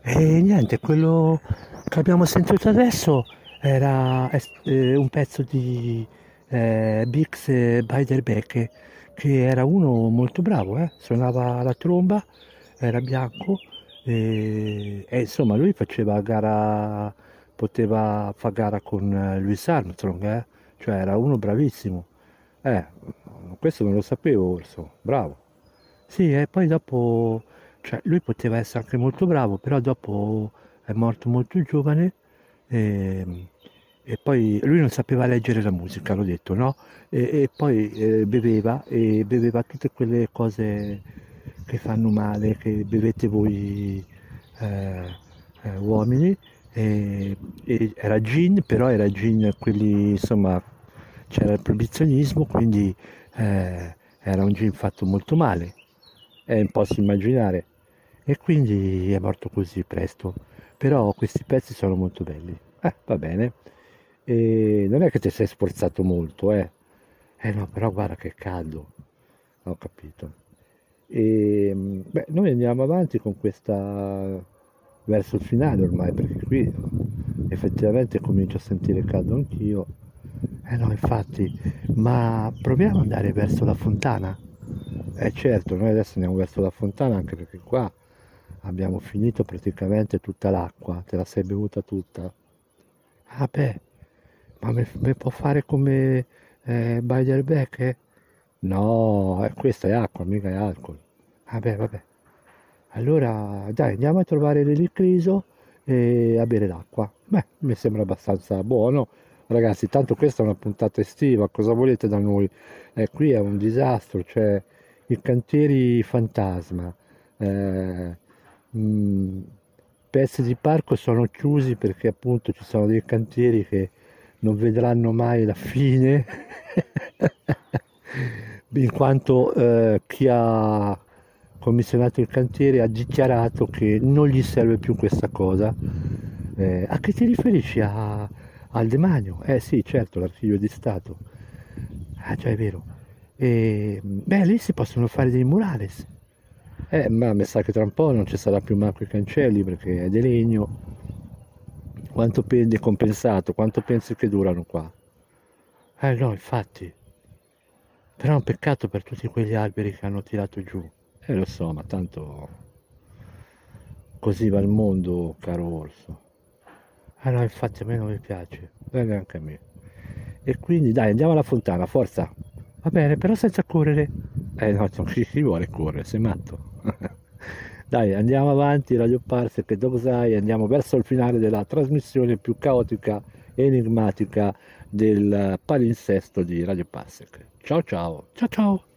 E niente, quello che abbiamo sentito adesso era un pezzo di Bix Beiderbecke, che era uno molto bravo, suonava la tromba, era bianco e insomma lui faceva gara, poteva fare gara con Louis Armstrong, cioè era uno bravissimo. Eh, questo non lo sapevo, Orso, bravo. Sì, e poi dopo, cioè lui poteva essere anche molto bravo, però dopo è morto molto giovane e, e poi lui non sapeva leggere la musica, l'ho detto, no? E poi beveva e beveva tutte quelle cose che fanno male, che bevete voi eh, uomini. E era gin, però era gin quelli, insomma, c'era il proibizionismo, quindi era un gin fatto molto male, posso immaginare. E quindi è morto così presto. Però questi pezzi sono molto belli. Va bene. E non è che ti sei sforzato molto, eh? No, però guarda che caldo. Ho capito. Beh, noi andiamo avanti con questa verso il finale ormai, perché qui effettivamente comincio a sentire caldo anch'io. No, infatti, ma proviamo ad andare verso la fontana? Certo, noi adesso andiamo verso la fontana anche perché qua abbiamo finito praticamente tutta l'acqua, te la sei bevuta tutta? Ah beh, ma me può fare come Beiderbecke? No, questa è acqua, mica è alcol. Vabbè, vabbè. Allora, dai, andiamo a trovare l'elicriso e a bere l'acqua. Beh, mi sembra abbastanza buono. Ragazzi, tanto questa è una puntata estiva, cosa volete da noi? Qui è un disastro, cioè i cantieri fantasma. Eh, mh, Pezzi di parco sono chiusi perché appunto ci sono dei cantieri che non vedranno mai la fine, in quanto chi ha commissionato il cantiere ha dichiarato che non gli serve più questa cosa. A che ti riferisci? Al demanio? Eh sì, certo, l'archivio di Stato. Ah, già è vero. Beh, lì si possono fare dei murales. Ma mi sa che tra un po' non ci sarà più manco i cancelli perché è di legno. Quanto è compensato? Quanto pensi che durano qua? No, infatti. Però è un peccato per tutti quegli alberi che hanno tirato giù. Lo so, ma tanto così va il mondo, caro orso. No, infatti a me non mi piace, neanche a me. E quindi dai, andiamo alla fontana, forza. Va bene, però senza correre. No, chi vuole correre? Sei matto. Dai, andiamo avanti, Radio Parsec, che dopo sai, andiamo verso il finale della trasmissione più caotica e enigmatica del palinsesto di Radio Parsec. Ciao ciao, ciao ciao.